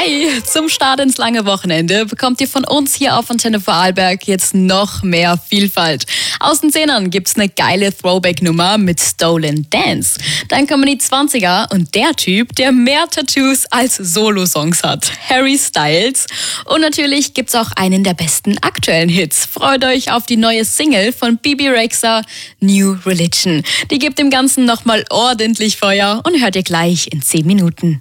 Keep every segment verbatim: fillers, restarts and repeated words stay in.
Hi! Zum Start ins lange Wochenende bekommt ihr von uns hier auf Antenne Vorarlberg jetzt noch mehr Vielfalt. Aus den Zehnern gibt's eine geile Throwback-Nummer mit Stolen Dance. Dann kommen die Zwanziger und der Typ, der mehr Tattoos als Solo-Songs hat, Harry Styles. Und natürlich gibt's auch einen der besten aktuellen Hits. Freut euch auf die neue Single von Bebe Rexha, New Religion. Die gibt dem Ganzen nochmal ordentlich Feuer und hört ihr gleich in zehn Minuten.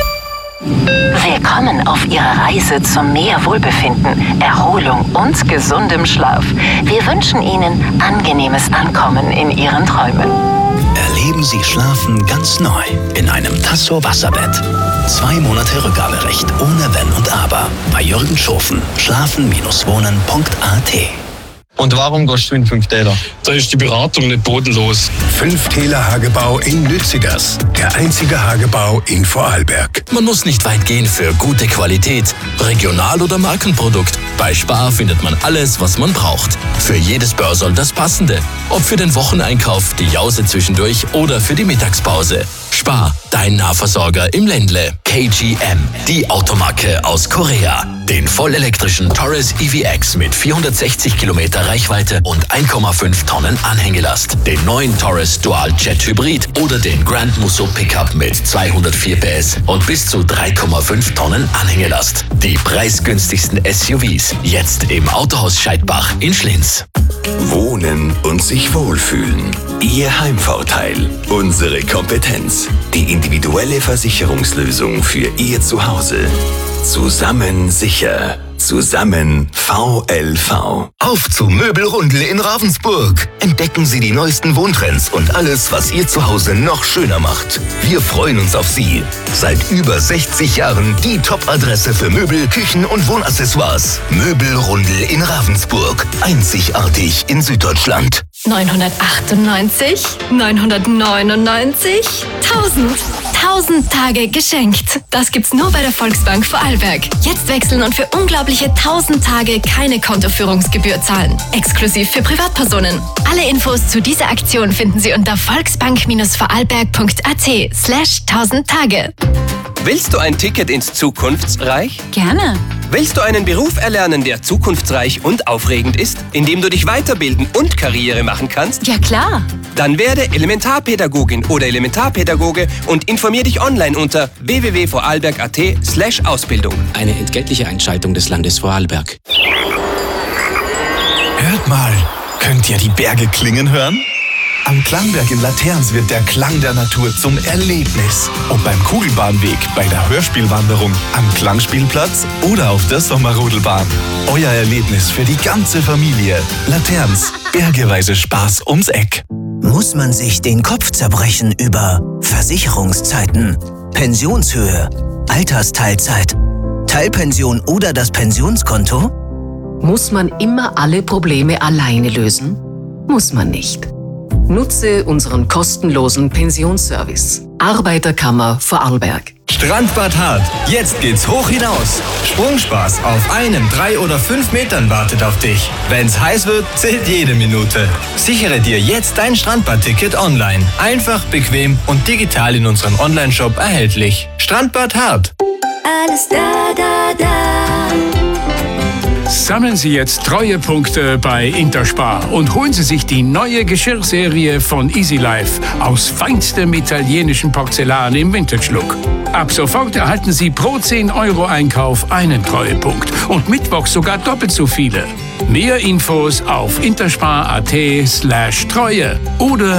Willkommen auf Ihrer Reise zu mehr Wohlbefinden, Erholung und gesundem Schlaf. Wir wünschen Ihnen angenehmes Ankommen in Ihren Träumen. Erleben Sie Schlafen ganz neu in einem Tasso Wasserbett. Zwei Monate Rückgaberecht ohne Wenn und Aber bei Jürgen Schofen. Schlafen Wohnen Punkt a t. Und warum gehst du in fünf Täler? Da ist die Beratung nicht bodenlos. Fünf Täler Hagebau in Lützigers. Der einzige Hagebau in Vorarlberg. Man muss nicht weit gehen für gute Qualität, Regional- oder Markenprodukt. Bei Spar findet man alles, was man braucht. Für jedes Börsel das Passende. Ob für den Wocheneinkauf, die Jause zwischendurch oder für die Mittagspause. Spar, dein Nahversorger im Ländle. K G M, die Automarke aus Korea. Den vollelektrischen Taurus E V X mit vierhundertsechzig Kilometer Reichweite und eins Komma fünf Tonnen Anhängelast. Den neuen Taurus Dual Jet Hybrid oder den Grand Musso Pickup mit zweihundertvier P S und bis zu drei Komma fünf Tonnen Anhängelast. Die preisgünstigsten S U Vs jetzt im Autohaus Scheidbach in Schlinz. Wohnen und sich wohlfühlen. Ihr Heimvorteil. Unsere Kompetenz. Die individuelle Versicherungslösung für Ihr Zuhause. Zusammen sicher. Zusammen V L V. Auf zu Möbelrundel in Ravensburg. Entdecken Sie die neuesten Wohntrends und alles, was Ihr Zuhause noch schöner macht. Wir freuen uns auf Sie. Seit über sechzig Jahren die Top-Adresse für Möbel, Küchen und Wohnaccessoires. Möbelrundel in Ravensburg. Einzigartig in Süddeutschland. neunhundertachtundneunzig, neunhundertneunundneunzig, tausend. tausend Tage geschenkt. Das gibt's nur bei der Volksbank Vorarlberg. Jetzt wechseln und für unglaubliche tausend Tage keine Kontoführungsgebühr zahlen. Exklusiv für Privatpersonen. Alle Infos zu dieser Aktion finden Sie unter volksbank-vorarlberg.at slash tausend Tage. Willst du ein Ticket ins Zukunftsreich? Gerne. Willst du einen Beruf erlernen, der zukunftsreich und aufregend ist, in dem du dich weiterbilden und Karriere machen kannst? Ja klar. Dann werde Elementarpädagogin oder Elementarpädagoge und informier dich online unter w w w punkt vorarlberg.at slash Ausbildung. Eine entgeltliche Einschaltung des Landes Vorarlberg. Hört mal, könnt ihr die Berge klingen hören? Am Klangberg in Laterns wird der Klang der Natur zum Erlebnis. Ob beim Kugelbahnweg, bei der Hörspielwanderung, am Klangspielplatz oder auf der Sommerrodelbahn. Euer Erlebnis für die ganze Familie. Laterns, bergeweise Spaß ums Eck. Muss man sich den Kopf zerbrechen über Versicherungszeiten, Pensionshöhe, Altersteilzeit, Teilpension oder das Pensionskonto? Muss man immer alle Probleme alleine lösen? Muss man nicht. Nutze unseren kostenlosen Pensionsservice. Arbeiterkammer Vorarlberg. Strandbad Hart. Jetzt geht's hoch hinaus. Sprungspaß auf einem, drei oder fünf Metern wartet auf dich. Wenn's heiß wird, zählt jede Minute. Sichere dir jetzt dein Strandbadticket online. Einfach, bequem und digital in unserem Onlineshop erhältlich. Strandbad Hart. Alles da, da, da. Sammeln Sie jetzt Treuepunkte bei Interspar und holen Sie sich die neue Geschirrserie von Easy Life aus feinstem italienischen Porzellan im Vintage-Look. Ab sofort erhalten Sie pro zehn Euro Einkauf einen Treuepunkt und mittwochs sogar doppelt so viele. Mehr Infos auf interspar.at slash Treue oder